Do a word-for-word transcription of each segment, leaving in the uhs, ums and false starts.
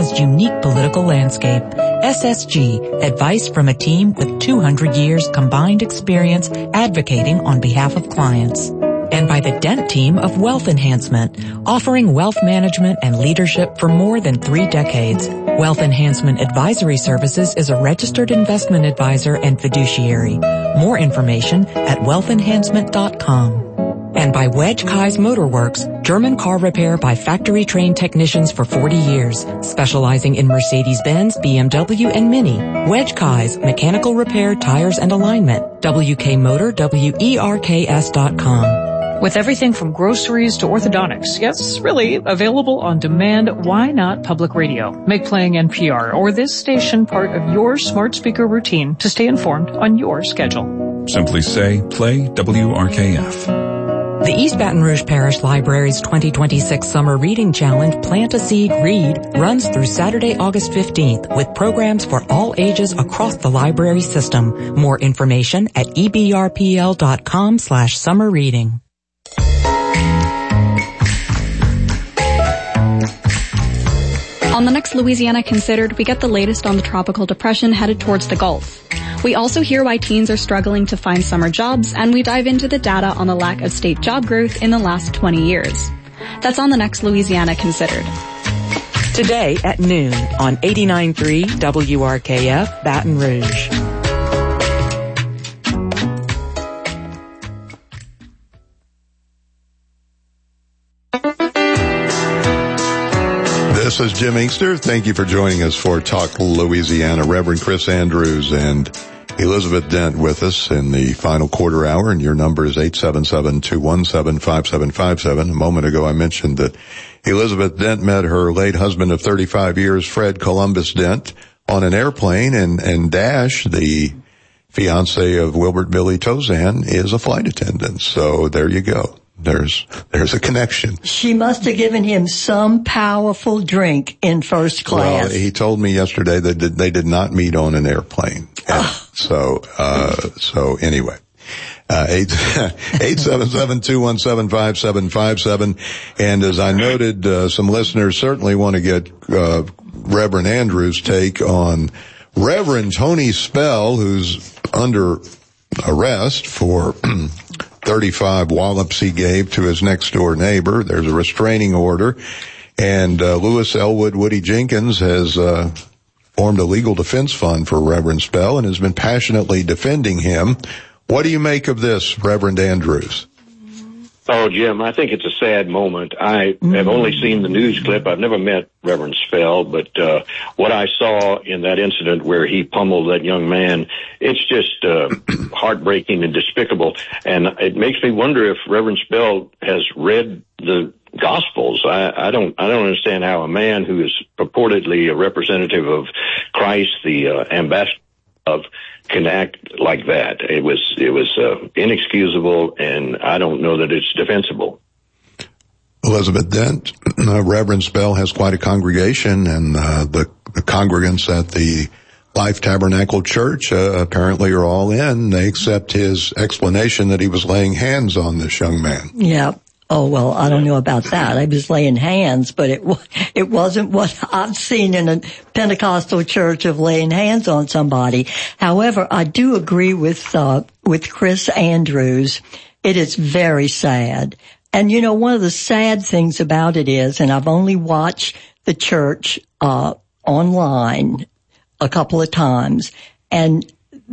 Louisiana's unique political landscape. S S G, advice from a team with two hundred years combined experience advocating on behalf of clients. And by the Dent team of Wealth Enhancement, offering wealth management and leadership for more than three decades. Wealth Enhancement Advisory Services is a registered investment advisor and fiduciary. More information at wealth enhancement dot com. And by Wedge Kai's Motorworks, German car repair by factory-trained technicians for forty years, specializing in Mercedes-Benz, B M W, and Mini. Wedge Kai's, mechanical repair, tires, and alignment. W K Motor, W E R K S dot com. With everything from groceries to orthodontics, yes, really, available on demand, why not public radio? Make playing N P R or this station part of your smart speaker routine to stay informed on your schedule. Simply say, play W R K F. The East Baton Rouge Parish Library's twenty twenty-six Summer Reading Challenge, Plant a Seed, Read, runs through Saturday, August fifteenth, with programs for all ages across the library system. More information at e b r p l dot com slash summer reading. On the next Louisiana Considered, we get the latest on the tropical depression headed towards the Gulf. We also hear why teens are struggling to find summer jobs, and we dive into the data on the lack of state job growth in the last twenty years. That's on the next Louisiana Considered. Today at noon on eighty-nine point three W R K F Baton Rouge. This is Jim Inkster. Thank you for joining us for Talk Louisiana. Reverend Chris Andrews and Elizabeth Dent with us in the final quarter hour, and your number is eight seven seven, two one seven, five seven five seven. A moment ago I mentioned that Elizabeth Dent met her late husband of thirty-five years, Fred Columbus Dent, on an airplane, and, and Dash, the fiance of Wilbert Billy Tozan, is a flight attendant. So there you go. There's, there's a connection. She must have given him some powerful drink in first class. Well, he told me yesterday that they did not meet on an airplane. Oh. So, uh, so anyway, uh, eight, eight seven seven, two one seven, five seven five seven. And as I noted, uh, some listeners certainly want to get, uh, Reverend Andrews' take on Reverend Tony Spell, who's under arrest for thirty-five wallops he gave to his next door neighbor. There's a restraining order, and uh, Lewis Elwood Woody Jenkins has uh formed a legal defense fund for Reverend Spell and has been passionately defending him. What do you make of this, Reverend Andrews? Oh, Jim, I think it's a sad moment. I mm-hmm. have only seen the news clip. I've never met Reverend Spell, but uh what I saw in that incident where he pummeled that young man, it's just uh heartbreaking and despicable. And it makes me wonder if Reverend Spell has read the Gospels. I, I don't I don't understand how a man who is purportedly a representative of Christ, the uh, ambassador of, can act like that. It was it was uh, inexcusable, and I don't know that it's defensible. Elizabeth Dent, uh, Reverend Spell has quite a congregation, and uh, the, the congregants at the Life Tabernacle Church uh, apparently are all in. They accept his explanation that he was laying hands on this young man. Yeah. Oh, well, I don't know about that. I was laying hands, but it it wasn't what I've seen in a Pentecostal church of laying hands on somebody. However, I do agree with uh with Chris Andrews. It is very sad. And, you know, one of the sad things about it is, and I've only watched the church uh online a couple of times, and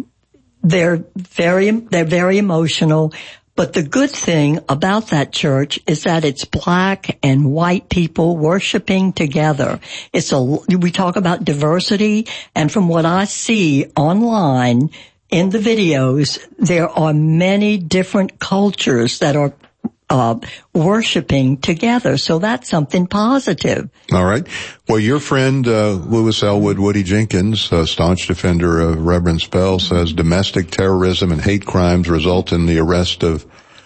they're very they're very emotional. But the good thing about that church is that it's black and white people worshiping together. It's a, we talk about diversity, and from what I see online in the videos, there are many different cultures that are uh worshiping together. So that's something positive. All right. Well, your friend uh Lewis Elwood Woody Jenkins, a staunch defender of Reverend Spell, says domestic terrorism and hate crimes result in the arrest of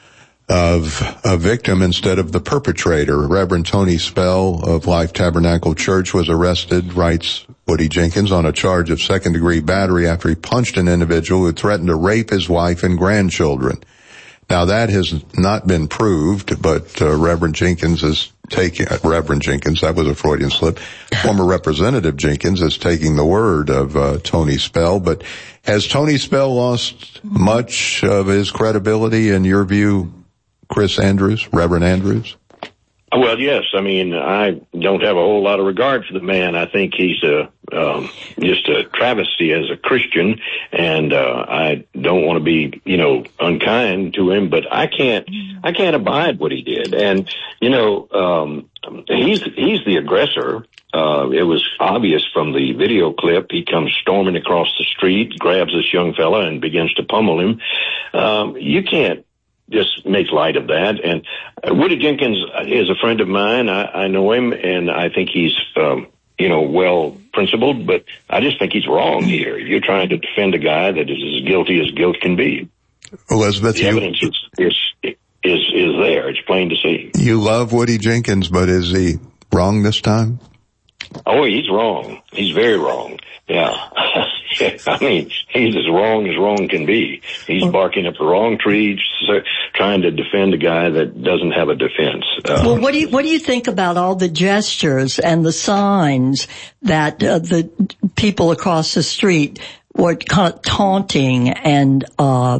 of a victim instead of the perpetrator. Reverend Tony Spell of Life Tabernacle Church was arrested, writes Woody Jenkins, on a charge of second-degree battery after he punched an individual who threatened to rape his wife and grandchildren. Now, that has not been proved, but uh, Reverend Jenkins has taking, uh, Reverend Jenkins, that was a Freudian slip, former Representative Jenkins is taking the word of uh, Tony Spell. But has Tony Spell lost much of his credibility in your view, Chris Andrews, Reverend Andrews? Well, yes. I mean, I don't have a whole lot of regard for the man. I think he's a um, just a travesty as a Christian, and uh, I don't want to be, you know, unkind to him, but I can't, I can't abide what he did. And you know, um, he's he's the aggressor. Uh, it was obvious from the video clip. He comes storming across the street, grabs this young fella, and begins to pummel him. Um, you can't just make light of that. And uh, Woody Jenkins is a friend of mine. I, I know him, and I think he's, um, you know, well principled, but I just think he's wrong here. You're trying to defend a guy that is as guilty as guilt can be. Elizabeth, the you, evidence is, is, is, is there. It's plain to see. You love Woody Jenkins, but is he wrong this time? Oh, he's wrong. He's very wrong. Yeah. I mean, he's as wrong as wrong can be. He's barking up the wrong tree, trying to defend a guy that doesn't have a defense. Uh, well, what do you what do you think about all the gestures and the signs that uh, the people across the street were kind of taunting and uh,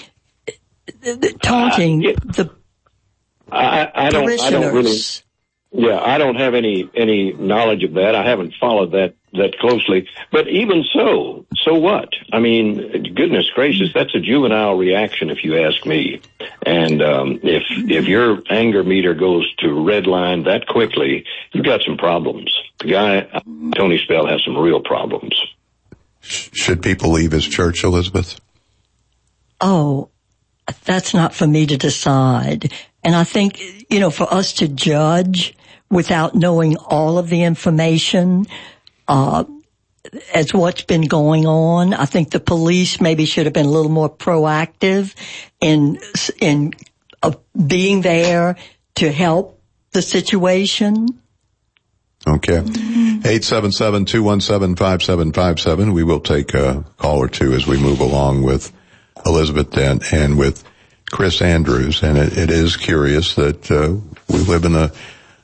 taunting uh, yeah. the I, I don't. I don't really. Yeah, I don't have any any knowledge of that. I haven't followed that that closely. But even so, so what? I mean, goodness gracious, that's a juvenile reaction, if you ask me. And um, if if your anger meter goes to red line that quickly, you've got some problems. The guy, Tony Spell, has some real problems. Should people leave his church, Elizabeth? Oh, that's not for me to decide. And I think, you know, for us to judge without knowing all of the information, uh, as what's been going on, I think the police maybe should have been a little more proactive in, in uh, being there to help the situation. Okay. eight seven seven, two one seven, five seven five seven. We will take a call or two as we move along with Elizabeth Dent and with Chris Andrews. And it, it is curious that uh, we live in a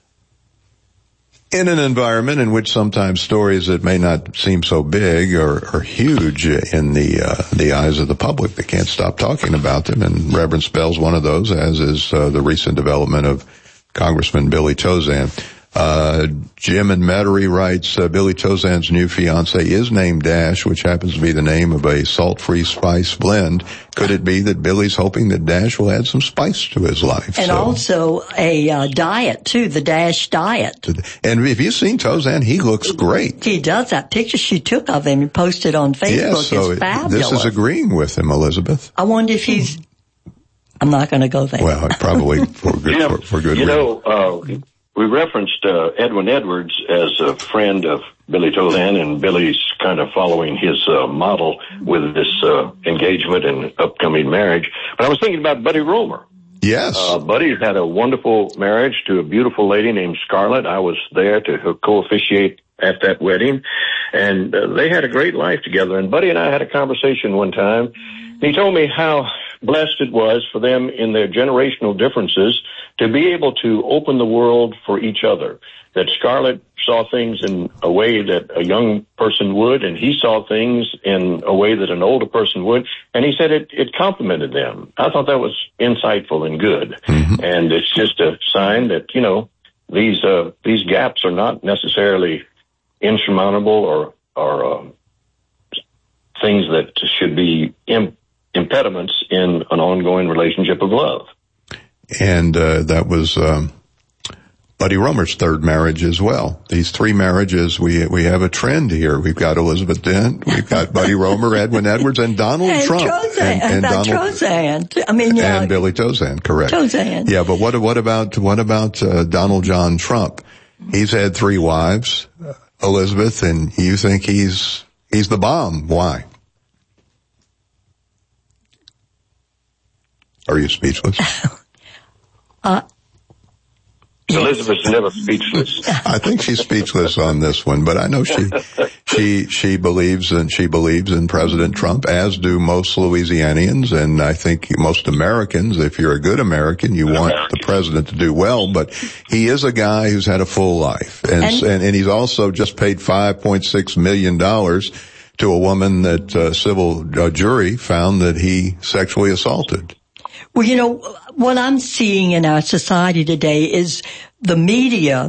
in an environment in which sometimes stories that may not seem so big are, are huge in the uh, the eyes of the public. They can't stop talking about them, and Reverend Spell's one of those, as is uh, the recent development of Congressman Billy Tozan. Uh, Jim in Metairie writes, uh, Billy Tozan's new fiancée is named Dash, which happens to be the name of a salt-free spice blend. Could it be that Billy's hoping that Dash will add some spice to his life? And so, also a uh, diet, too, the Dash diet. And if you've seen Tozan, he looks great. He does. That picture she took of him and posted on Facebook yes, so is fabulous. This is agreeing with him, Elizabeth. I wonder if he's... I'm not going to go there. Well, probably for good, yeah, for, for good you reason. know, uh, we referenced uh, Edwin Edwards as a friend of Billy Tozan, and Billy's kind of following his uh, model with this uh, engagement and upcoming marriage. But I was thinking about Buddy Roemer. Yes. Uh, Buddy had a wonderful marriage to a beautiful lady named Scarlett. I was there to co-officiate at that wedding, and uh, they had a great life together. And Buddy and I had a conversation one time. He told me how blessed it was for them in their generational differences to be able to open the world for each other. That Scarlett saw things in a way that a young person would, and he saw things in a way that an older person would, and he said it, it complimented them. I thought that was insightful and good. Mm-hmm. And it's just a sign that, you know, these uh, these gaps are not necessarily insurmountable or, or um, things that should be imp- impediments in an ongoing relationship of love. And uh, that was um, Buddy Roemer's third marriage as well. These three marriages, we we have a trend here. We've got Elizabeth Dent, we've got Buddy Roemer, Edwin Edwards, and Donald and Trump. Tozan, and, and Donald Tozan. I mean, yeah. And Billy Tozan, correct. Tozan. Yeah, but what what about what about uh, Donald John Trump? He's had three wives, uh, Elizabeth, and you think he's he's the bomb. Why? Are you speechless? uh, Elizabeth's never speechless. I think she's speechless on this one, but I know she, she, she believes and she believes in President Trump, as do most Louisianians, and I think most Americans. If you're a good American, you want the president to do well, but he is a guy who's had a full life, and and, and, and he's also just paid five point six million dollars to a woman that uh, civil uh, jury found that he sexually assaulted. Well, you know, what I'm seeing in our society today is the media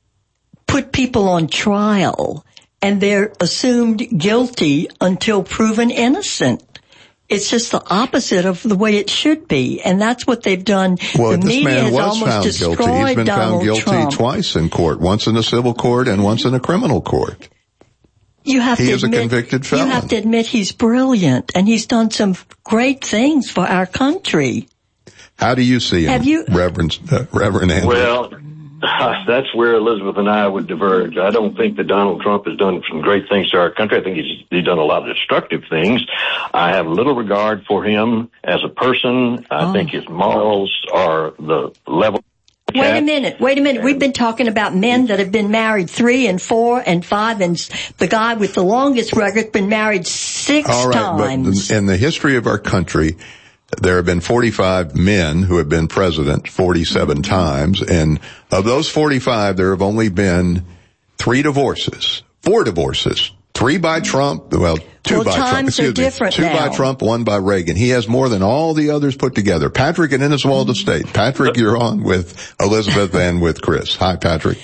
put people on trial and they're assumed guilty until proven innocent. It's just the opposite of the way it should be, and that's what they've done. Well, the this media man has was almost found destroyed guilty. He's been Donald found guilty Trump. twice in court, once in a civil court and once in a criminal court. You have he to is admit, a convicted felon. You have to admit he's brilliant, and he's done some great things for our country. How do you see him, have you, Reverend, uh, Reverend Andrew? Well, that's where Elizabeth and I would diverge. I don't think that Donald Trump has done some great things to our country. I think he's, he's done a lot of destructive things. I have little regard for him as a person. I oh. think his morals are the level. Wait a minute, wait a minute. We've been talking about men that have been married three and four and five, and the guy with the longest record been married six All right, times. But in the history of our country, there have been forty-five men who have been president forty-seven times, and of those forty-five, there have only been three divorces, four divorces. Three by Trump, well, two well, by Trump, excuse me, two now. by Trump, one by Reagan. He has more than all the others put together. Patrick in Inniswalda State. Patrick, you're on with Elizabeth and with Chris. Hi, Patrick.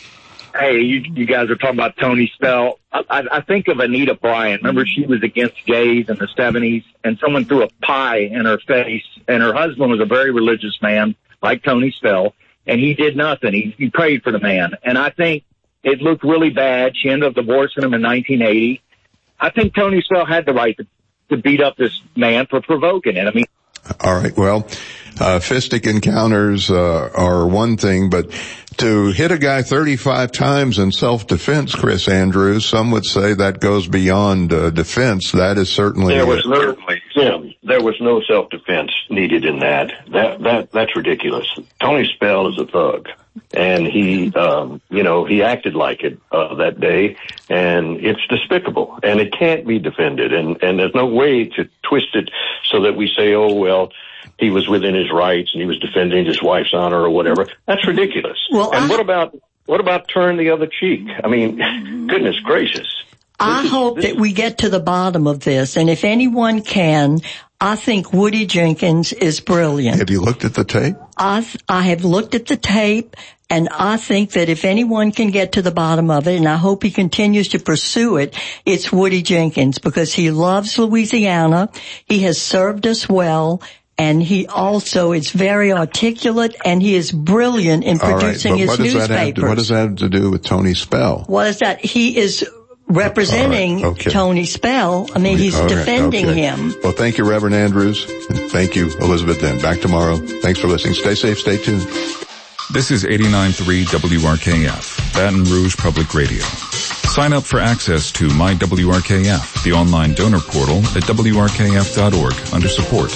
Hey, you, you guys are talking about Tony Spell. I, I, I think of Anita Bryant. Remember, she was against gays in the seventies, and someone threw a pie in her face, and her husband was a very religious man, like Tony Spell, and he did nothing. He, he prayed for the man. And I think it looked really bad. She ended up divorcing him in nineteen eighty. I think Tony Spell had the right to, to beat up this man for provoking it. I mean, all right. Well, uh, fistic encounters uh, are one thing, but to hit a guy thirty-five times in self-defense, Chris Andrews, some would say that goes beyond uh, defense. That is certainly there was no yeah, there was no self-defense needed in that. That that that's ridiculous. Tony Spell is a thug. And he, um, you know, he acted like it, uh, that day, and it's despicable, and it can't be defended, and, and there's no way to twist it so that we say, oh, well, he was within his rights and he was defending his wife's honor or whatever. That's ridiculous. Well, and I... what about, what about turn the other cheek? I mean, goodness gracious. I is, hope that we get to the bottom of this, and if anyone can, I think Woody Jenkins is brilliant. Have you looked at the tape? I I have looked at the tape, and I think that if anyone can get to the bottom of it, and I hope he continues to pursue it, it's Woody Jenkins, because he loves Louisiana, he has served us well, and he also is very articulate, and he is brilliant in producing All right, but his what does newspapers. That have to, what does that have to do with Tony Spell? What is that? He is representing right, okay. Tony Spell. I mean, he's All right, defending okay. him. Well, thank you, Reverend Andrews. And thank you, Elizabeth Then. Back tomorrow. Thanks for listening. Stay safe. Stay tuned. This is eighty-nine point three W R K F, Baton Rouge Public Radio. Sign up for access to My W R K F, the online donor portal at W R K F dot org under support.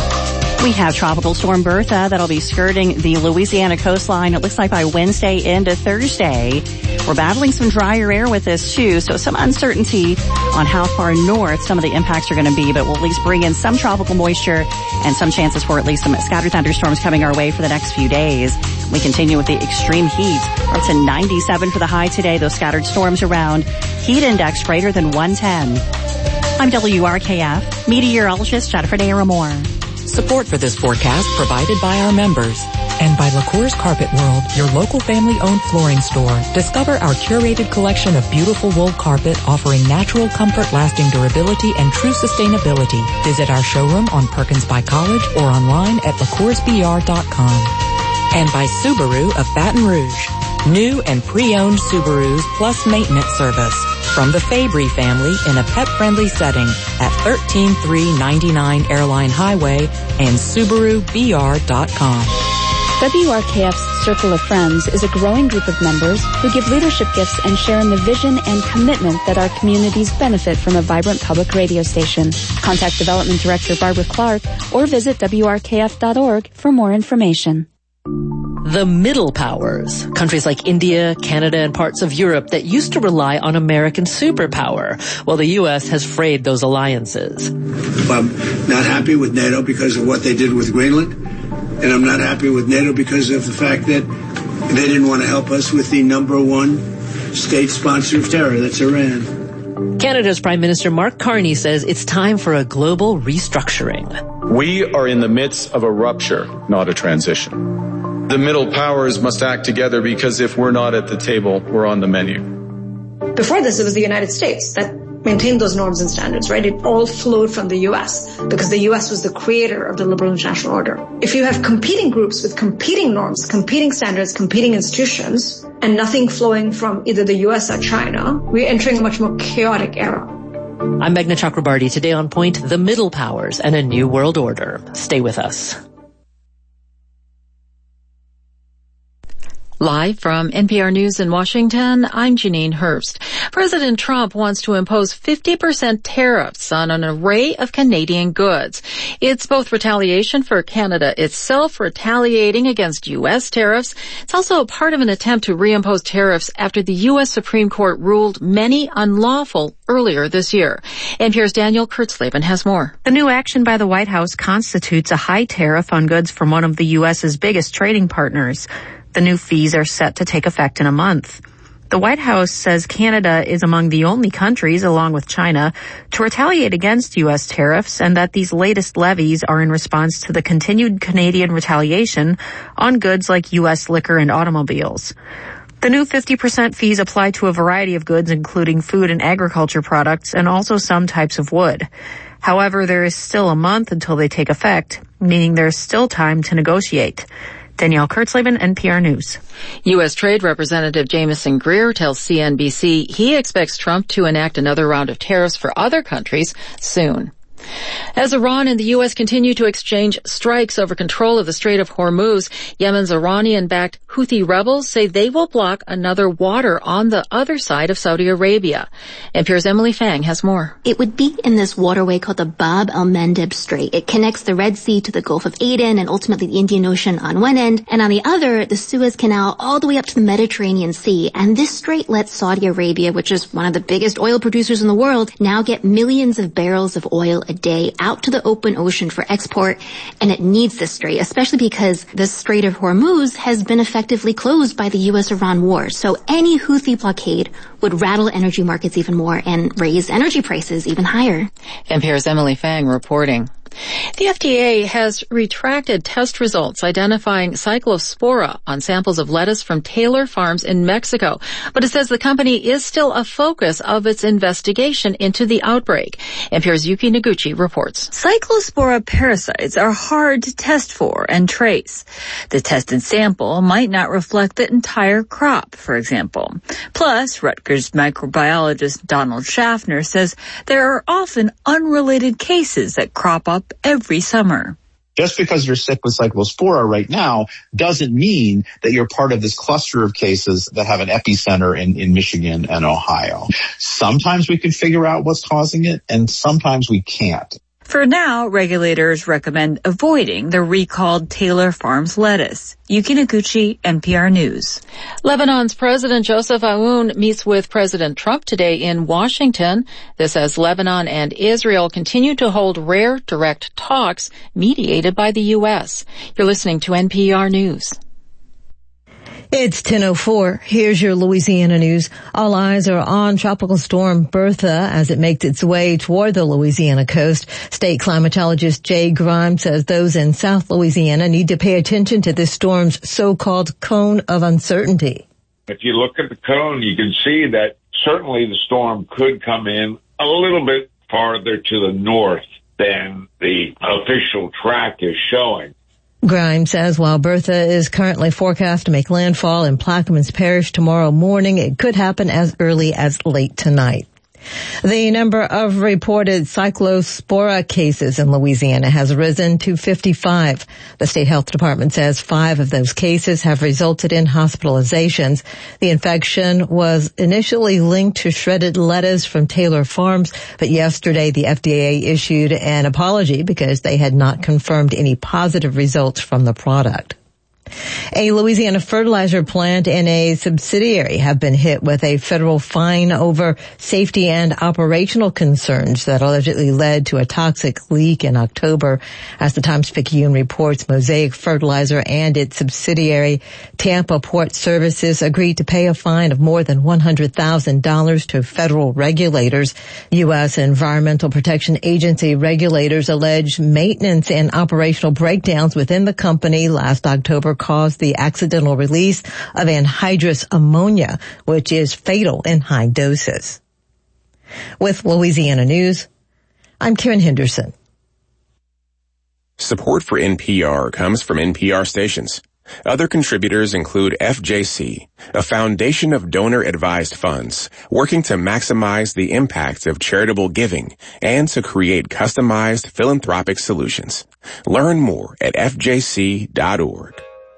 We have Tropical Storm Bertha that'll be skirting the Louisiana coastline, it looks like by Wednesday into Thursday. We're battling some drier air with this too, so some uncertainty on how far north some of the impacts are going to be, but we'll at least bring in some tropical moisture and some chances for at least some scattered thunderstorms coming our way for the next few days. We continue with the extreme heat. We're up to ninety-seven for the high today, those scattered storms around. Heat index greater than one ten. I'm W R K F meteorologist Jennifer Daramore. Support for this forecast provided by our members and by LaCour's Carpet World, your local family-owned flooring store. Discover our curated collection of beautiful wool carpet offering natural comfort, lasting durability, and true sustainability. Visit our showroom on Perkins by College or online at lacours b r dot com. And by Subaru of Baton Rouge. New and pre-owned Subarus plus maintenance service from the Fabry family in a pet-friendly setting at thirteen three ninety-nine Airline Highway and Subaru B R dot com. W R K F's Circle of Friends is a growing group of members who give leadership gifts and share in the vision and commitment that our communities benefit from a vibrant public radio station. Contact Development Director Barbara Clark or visit W R K F dot org for more information. The middle powers, countries like India, Canada, and parts of Europe that used to rely on American superpower, while the U S has frayed those alliances. I'm not happy with NATO because of what they did with Greenland, and I'm not happy with NATO because of the fact that they didn't want to help us with the number one state sponsor of terror, that's Iran. Canada's Prime Minister Mark Carney says it's time for a global restructuring. We are in the midst of a rupture, not a transition. The middle powers must act together because if we're not at the table, we're on the menu. Before this, it was the United States that maintained those norms and standards, right? It all flowed from the U S because the U S was the creator of the liberal international order. If you have competing groups with competing norms, competing standards, competing institutions, and nothing flowing from either the U S or China, we're entering a much more chaotic era. I'm Meghna Chakrabarti. Today on Point, the middle powers and a new world order. Stay with us. Live from N P R News in Washington, I'm Janine Hurst. President Trump wants to impose fifty percent tariffs on an array of Canadian goods. It's both retaliation for Canada itself retaliating against U S tariffs. It's also a part of an attempt to reimpose tariffs after the U S Supreme Court ruled many unlawful earlier this year. N P R's Daniel Kurtzleben has more. The new action by the White House constitutes a high tariff on goods from one of the U S's biggest trading partners. The new fees are set to take effect in a month. The White House says Canada is among the only countries, along with China, to retaliate against U S tariffs, and that these latest levies are in response to the continued Canadian retaliation on goods like U S liquor and automobiles. The new fifty percent fees apply to a variety of goods, including food and agriculture products, and also some types of wood. However, there is still a month until they take effect, meaning there's still time to negotiate. Danielle Kurtzleben, N P R News. U S. Trade Representative Jamieson Greer tells C N B C he expects Trump to enact another round of tariffs for other countries soon. As Iran and the U S continue to exchange strikes over control of the Strait of Hormuz, Yemen's Iranian-backed Houthi rebels say they will block another water on the other side of Saudi Arabia. N P R's Emily Fang has more. It would be in this waterway called the Bab el-Mandeb Strait. It connects the Red Sea to the Gulf of Aden and ultimately the Indian Ocean on one end, and on the other, the Suez Canal all the way up to the Mediterranean Sea. And this strait lets Saudi Arabia, which is one of the biggest oil producers in the world, now get millions of barrels of oil a day out to the open ocean for export, and it needs this strait, especially because the Strait of Hormuz has been effectively closed by the U S Iran war. So any Houthi blockade would rattle energy markets even more and raise energy prices even higher. N P R's Emily Fang reporting. The F D A has retracted test results identifying Cyclospora on samples of lettuce from Taylor Farms in Mexico, but it says the company is still a focus of its investigation into the outbreak. N P R's Yuki Noguchi reports. Cyclospora parasites are hard to test for and trace. The tested sample might not reflect the entire crop, for example. Plus, Rutgers microbiologist Donald Schaffner says there are often unrelated cases that crop up every summer. Just because you're sick with Cyclospora right now doesn't mean that you're part of this cluster of cases that have an epicenter in, in Michigan and Ohio. Sometimes we can figure out what's causing it, and sometimes we can't. For now, regulators recommend avoiding the recalled Taylor Farms lettuce. Yuki Noguchi, N P R News. Lebanon's President Joseph Aoun meets with President Trump today in Washington. This as Lebanon and Israel continue to hold rare direct talks mediated by the U S. You're listening to N P R News. It's ten oh four. Here's your Louisiana news. All eyes are on Tropical Storm Bertha as it makes its way toward the Louisiana coast. State climatologist Jay Grimes says those in South Louisiana need to pay attention to this storm's so-called cone of uncertainty. If you look at the cone, you can see that certainly the storm could come in a little bit farther to the north than the official track is showing. Grimes says while Bertha is currently forecast to make landfall in Plaquemines Parish tomorrow morning, it could happen as early as late tonight. The number of reported Cyclospora cases in Louisiana has risen to fifty-five. The state health department says five of those cases have resulted in hospitalizations. The infection was initially linked to shredded lettuce from Taylor Farms, but yesterday the F D A issued an apology because they had not confirmed any positive results from the product. A Louisiana fertilizer plant and a subsidiary have been hit with a federal fine over safety and operational concerns that allegedly led to a toxic leak in October. As the Times-Picayune reports, Mosaic Fertilizer and its subsidiary Tampa Port Services agreed to pay a fine of more than one hundred thousand dollars to federal regulators. U S Environmental Protection Agency regulators allege maintenance and operational breakdowns within the company last October caused the accidental release of anhydrous ammonia, which is fatal in high doses. With Louisiana News, I'm Karen Henderson. Support for N P R comes from N P R stations. Other contributors include F J C, a foundation of donor-advised funds working to maximize the impact of charitable giving and to create customized philanthropic solutions. Learn more at F J C dot org.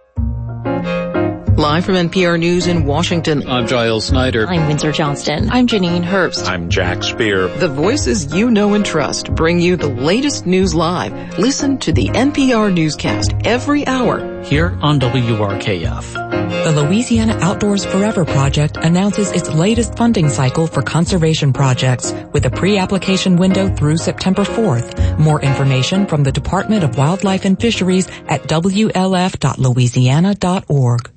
Live from N P R News in Washington, I'm Giles Snyder. I'm Windsor Johnston. I'm Janine Herbst. I'm Jack Spear. The voices you know and trust bring you the latest news live. Listen to the N P R newscast every hour here on W R K F. The Louisiana Outdoors Forever Project announces its latest funding cycle for conservation projects with a pre-application window through September fourth. More information from the Department of Wildlife and Fisheries at W L F dot louisiana dot org.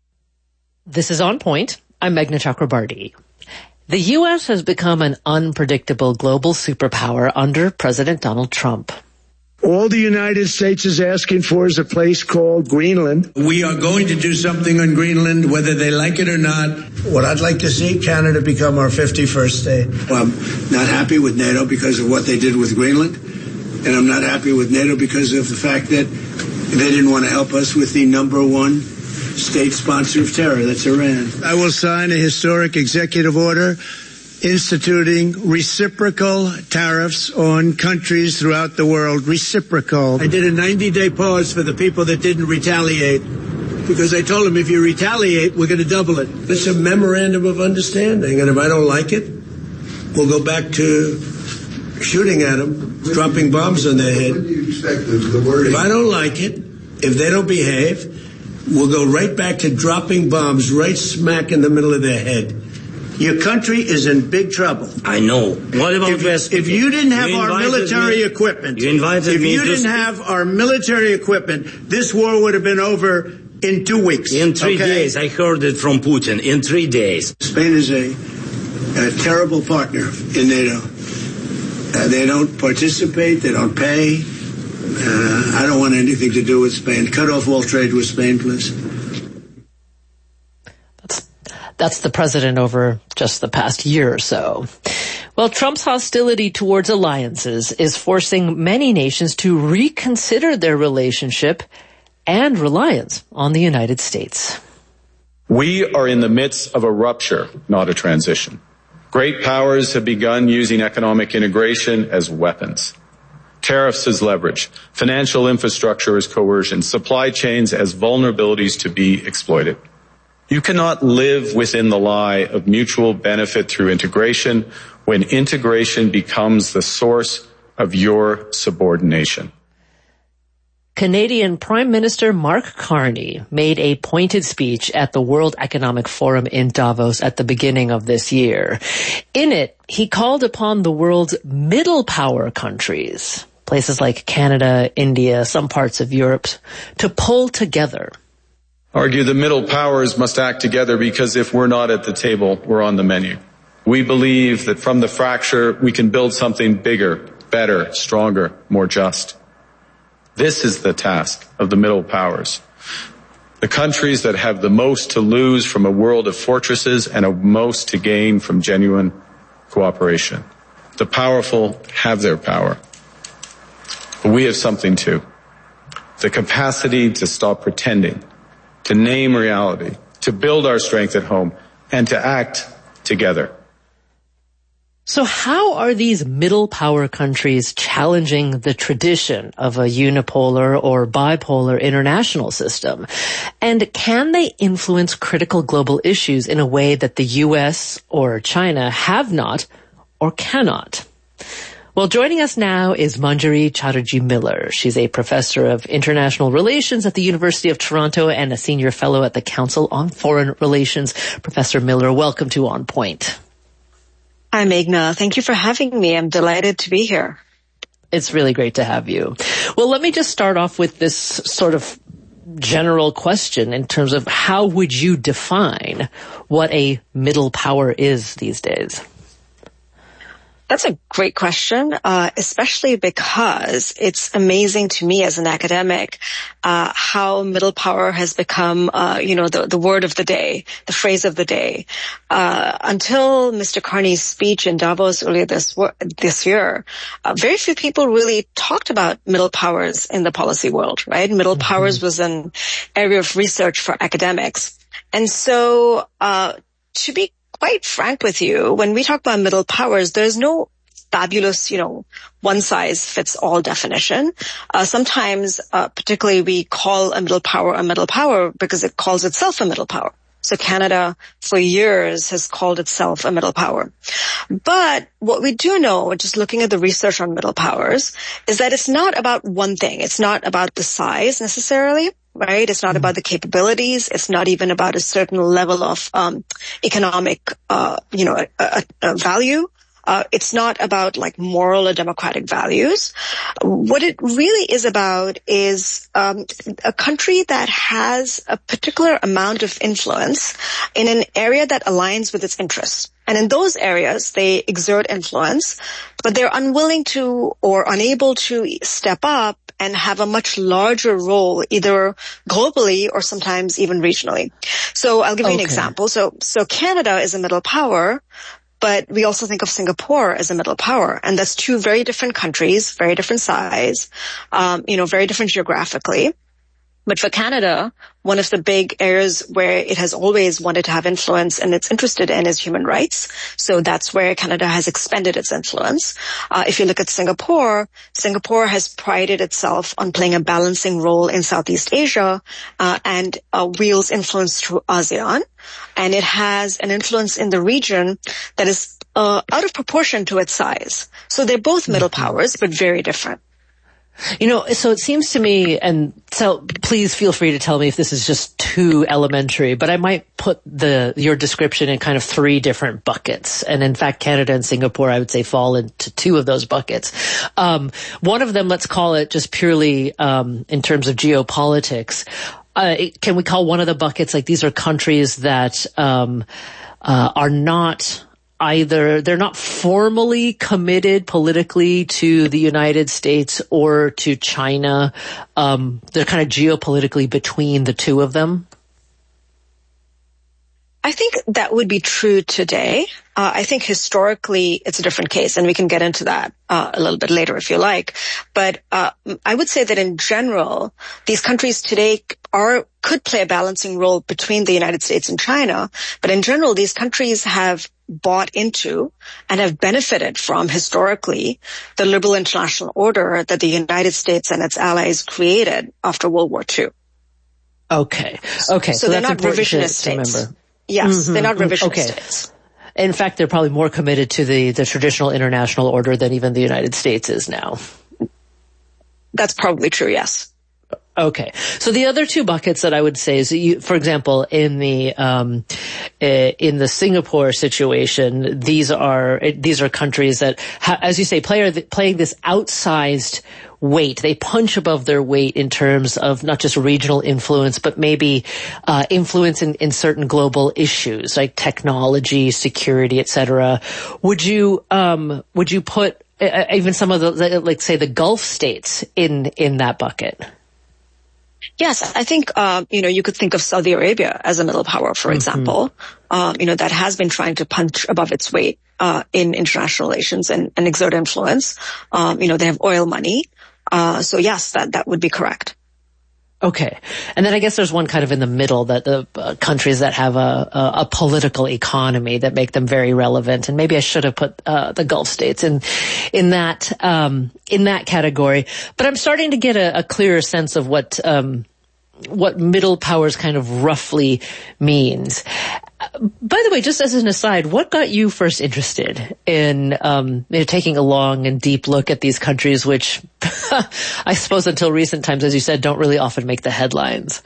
This is On Point. I'm Meghna Chakrabarti. The U S has become an unpredictable global superpower under President Donald Trump. All the United States is asking for is a place called Greenland. We are going to do something on Greenland, whether they like it or not. What I'd like to see, Canada become our fifty-first state. I'm not happy with NATO because of what they did with Greenland. And I'm not happy with NATO because of the fact that they didn't want to help us with the number one state sponsor of terror, that's Iran. I will sign a historic executive order instituting reciprocal tariffs on countries throughout the world. Reciprocal. I did a ninety-day pause for the people that didn't retaliate because I told them if you retaliate, we're going to double it. It's a memorandum of understanding, and if I don't like it, we'll go back to shooting at them, dropping bombs on their head. What do you expect the, the wording? If I don't like it, if they don't behave, we'll go right back to dropping bombs right smack in the middle of their head. Your country is in big trouble. I know. What about if, West? If you didn't have you our military me, equipment, you invited if me you to didn't have our military equipment, this war would have been over in two weeks. In three okay? days. I heard it from Putin. In three days. Spain is a, a terrible partner in NATO. Uh, they don't participate. They don't pay. Uh, I don't want anything to do with Spain. Cut off all trade with Spain, please. That's, that's the president over just the past year or so. Well, Trump's hostility towards alliances is forcing many nations to reconsider their relationship and reliance on the United States. We are in the midst of a rupture, not a transition. Great powers have begun using economic integration as weapons. Tariffs as leverage, financial infrastructure as coercion, supply chains as vulnerabilities to be exploited. You cannot live within the lie of mutual benefit through integration when integration becomes the source of your subordination. Canadian Prime Minister Mark Carney made a pointed speech at the World Economic Forum in Davos at the beginning of this year. In it, he called upon the world's middle power countries, places like Canada, India, some parts of Europe, to pull together. Argue the middle powers must act together because if we're not at the table, we're on the menu. We believe that from the fracture, we can build something bigger, better, stronger, more just. This is the task of the middle powers. The countries that have the most to lose from a world of fortresses and the most to gain from genuine cooperation. The powerful have their power. But we have something too. The capacity to stop pretending, to name reality, to build our strength at home, and to act together. So how are these middle power countries challenging the tradition of a unipolar or bipolar international system? And can they influence critical global issues in a way that the U S or China have not or cannot? Well, joining us now is Manjari Chatterjee Miller. She's a professor of international relations at the University of Toronto and a senior fellow at the Council on Foreign Relations. Professor Miller, welcome to On Point. Hi, Meghna. Thank you for having me. I'm delighted to be here. It's really great to have you. Well, let me just start off with this sort of general question in terms of how would you define what a middle power is these days? That's a great question, uh, especially because it's amazing to me as an academic uh, how middle power has become, uh, you know, the, the word of the day, the phrase of the day. Uh, until Mister Carney's speech in Davos earlier this this year, uh, very few people really talked about middle powers in the policy world, right? Middle mm-hmm. powers was an area of research for academics. And so uh, to be quite frank with you, when we talk about middle powers, there's no fabulous, you know, one-size-fits-all definition. Uh, sometimes, uh, particularly, we call a middle power a middle power because it calls itself a middle power. So Canada, for years, has called itself a middle power. But what we do know, just looking at the research on middle powers, is that it's not about one thing. It's not about the size necessarily. Right? It's not about the capabilities. It's not even about a certain level of um economic, uh you know, a, a, a value. Uh It's not about like moral or democratic values. What it really is about is um a country that has a particular amount of influence in an area that aligns with its interests. And in those areas, they exert influence, but they're unwilling to or unable to step up and have a much larger role, either globally or sometimes even regionally. So I'll give you okay. an example. So, so Canada is a middle power, but we also think of Singapore as a middle power. And that's two very different countries, very different size, um, you know, very different geographically. But for Canada, one of the big areas where it has always wanted to have influence and it's interested in is human rights. So that's where Canada has expanded its influence. Uh, if you look at Singapore, Singapore has prided itself on playing a balancing role in Southeast Asia uh, and uh, wields influence through ASEAN. And it has an influence in the region that is uh, out of proportion to its size. So they're both middle powers, but very different. You know, so it seems to me, and so please feel free to tell me if this is just too elementary, but I might put the your description in kind of three different buckets. And in fact, Canada and Singapore, I would say, fall into two of those buckets. Um, one of them, let's call it just purely um, in terms of geopolitics. Uh, can we call one of the buckets like these are countries that um, uh, are not either they're not formally committed politically to the United States or to China. Um, they're kind of geopolitically between the two of them. I think that would be true today. Uh, I think historically it's a different case, and we can get into that uh, a little bit later if you like. But uh, I would say that in general, these countries today are could play a balancing role between the United States and China. But in general, these countries have bought into and have benefited from historically the liberal international order that the United States and its allies created after World War Two. Okay. Okay. So, so they're that's not revisionist states. Remember. Yes, mm-hmm. they're not revisionist okay. states. In fact, they're probably more committed to the, the traditional international order than even the United States is now. That's probably true, yes. Okay. So the other two buckets that I would say is, you, for example, in the, um, in the Singapore situation, these are, these are countries that, as you say, play, playing this outsized weight. They punch above their weight in terms of not just regional influence, but maybe, uh, influence in, in certain global issues like technology, security, et cetera. Would you, um, would you put uh, even some of the, like say the Gulf states in, in that bucket? Yes, I think, uh, you know, you could think of Saudi Arabia as a middle power, for mm-hmm. example, um, you know, that has been trying to punch above its weight, uh, in international relations and, and exert influence. Um, you know, they have oil money. Uh, so yes, that, that would be correct. Okay. And then I guess there's one kind of in the middle that the uh, countries that have a, a, a political economy that make them very relevant. And maybe I should have put, uh, the Gulf states in, in that, um, in that category. But I'm starting to get a, a clearer sense of what, um, what middle powers kind of roughly means. By the way, just as an aside, what got you first interested in, um, you know, taking a long and deep look at these countries, which I suppose until recent times, as you said, don't really often make the headlines?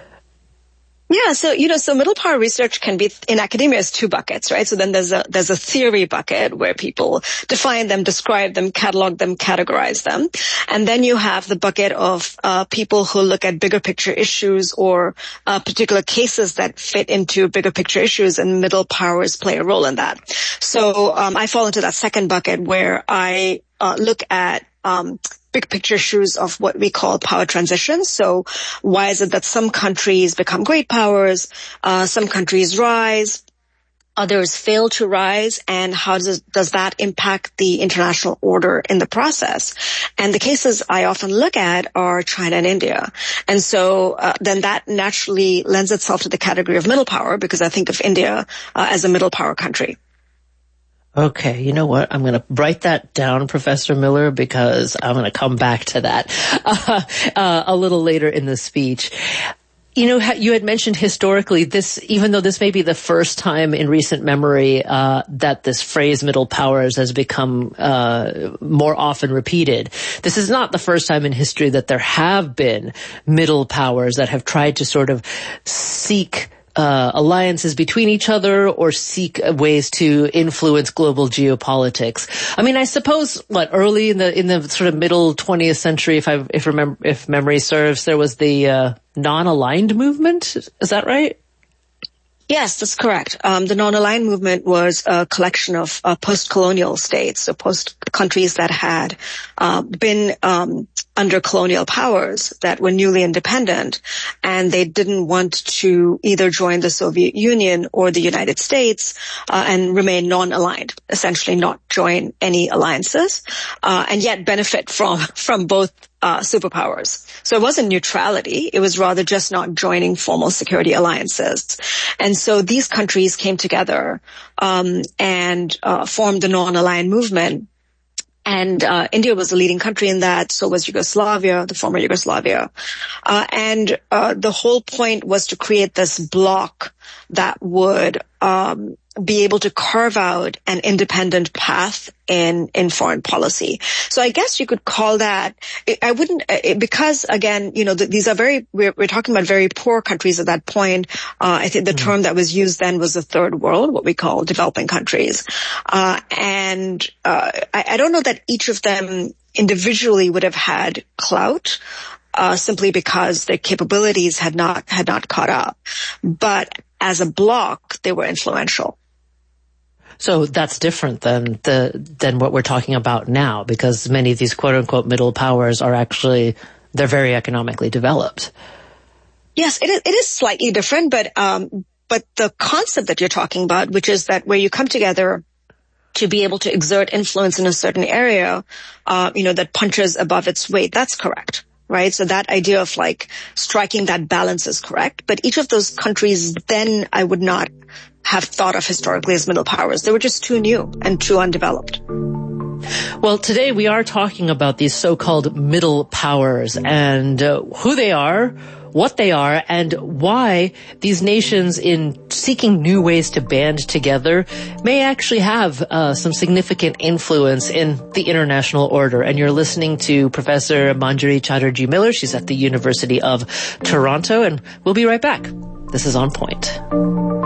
Yeah, so, you know, so middle power research can be, in academia, is two buckets, right? So then there's a, there's a theory bucket where people define them, describe them, catalog them, categorize them. And then you have the bucket of, uh, people who look at bigger picture issues or, uh, particular cases that fit into bigger picture issues, and middle powers play a role in that. So, um, I fall into that second bucket where I, uh, look at, um, big picture issues of what we call power transitions. So why is it that some countries become great powers, uh, some countries rise, others fail to rise, and how does, does that impact the international order in the process? And the cases I often look at are China and India. And so uh, then that naturally lends itself to the category of middle power, because I think of India uh, as a middle power country. Okay, you know what? I'm going to write that down, Professor Miller, because I'm going to come back to that uh, uh, a little later in the speech. You know, you had mentioned historically this, even though this may be the first time in recent memory uh that this phrase middle powers has become uh more often repeated. This is not the first time in history that there have been middle powers that have tried to sort of seek Uh, alliances between each other or seek ways to influence global geopolitics. I mean, I suppose what early in the in the sort of middle twentieth century, if I if remember if memory serves, there was the uh, non-aligned movement. Is that right? Yes, that's correct. Um, the non-aligned movement was a collection of uh, post-colonial states, so post countries that had uh, been um, under colonial powers that were newly independent, and they didn't want to either join the Soviet Union or the United States uh, and remain non-aligned, essentially not join any alliances, uh, and yet benefit from from both Uh, superpowers. So it wasn't neutrality. It was rather just not joining formal security alliances. And so these countries came together um, and uh, formed the non-aligned movement. And uh, India was the leading country in that. So was Yugoslavia, the former Yugoslavia. Uh, and uh, the whole point was to create this bloc that would um, be able to carve out an independent path in, in foreign policy. So I guess you could call that, I wouldn't, because again, you know, these are very, we're, we're talking about very poor countries at that point. Uh, I think the mm-hmm. term that was used then was the third world, what we call developing countries. Uh, and, uh, I, I don't know that each of them individually would have had clout. Uh, simply because their capabilities had not, had not caught up. But as a bloc, they were influential. So that's different than the, than what we're talking about now, because many of these quote unquote middle powers are actually, they're very economically developed. Yes, it is, it is slightly different, but, um, but the concept that you're talking about, which is that where you come together to be able to exert influence in a certain area, uh, you know, that punches above its weight, that's correct. Right? So that idea of like striking that balance is correct. But each of those countries then I would not have thought of historically as middle powers. They were just too new and too undeveloped. Well, today we are talking about these so-called middle powers and uh, who they are, what they are, and why these nations, in seeking new ways to band together, may actually have uh, some significant influence in the international order. And you're listening to Professor Manjari Chatterjee Miller. She's at the University of Toronto, and we'll be right back. This is On Point.